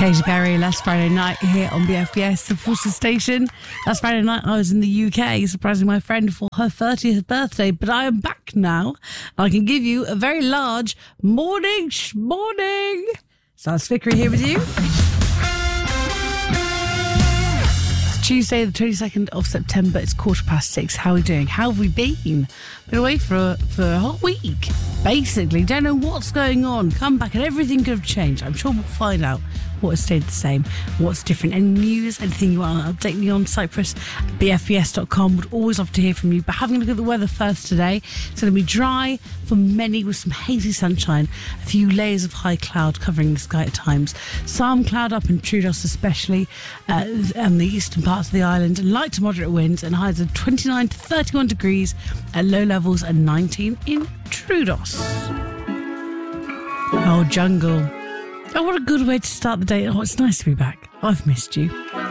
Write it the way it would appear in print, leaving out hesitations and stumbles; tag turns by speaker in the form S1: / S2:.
S1: Katy Perry, last Friday night here on BFBS, the Forster station. Last Friday night I was in the UK surprising my friend for her 30th birthday, but I am back now. I can give you a very large morning. Saz Fikri here with you. It's Tuesday the 22nd of September. It's 6:15. How are we doing? How have we been? Been away for a whole week. Basically, don't know what's going on. Come back and everything could have changed. I'm sure we'll find out what has stayed the same, what's different. Any news, anything you want to update me on, Cyprus, bfbs.com. Would always love to hear from you. But having a look at the weather first today, it's going to be dry for many with some hazy sunshine, a few layers of high cloud covering the sky at times. Some cloud up in Troodos especially, and the eastern parts of the island. Light to moderate winds and highs of 29 to 31 degrees at low levels and 19 in Troodos. Oh, jungle. Oh, what a good way to start the day. Oh, it's nice to be back. I've missed you.